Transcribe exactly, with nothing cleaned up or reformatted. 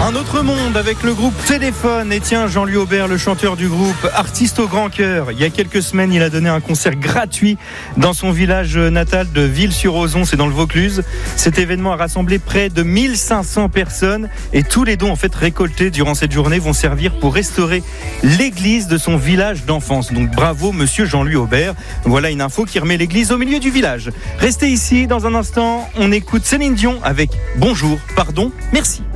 Un autre monde avec le groupe Téléphone. Et tiens, Jean-Louis Aubert, le chanteur du groupe, artiste au grand cœur. Il y a quelques semaines, il a donné un concert gratuit dans son village natal de Ville-sur-Ozon, c'est dans le Vaucluse. Cet événement a rassemblé près de mille cinq cents personnes et tous les dons en fait récoltés durant cette journée vont servir pour restaurer l'église de son village d'enfance. Donc bravo monsieur Jean-Louis Aubert. Voilà une info qui remet l'église au milieu du village. Restez ici, dans un instant, on écoute Céline Dion avec Bonjour, pardon, merci.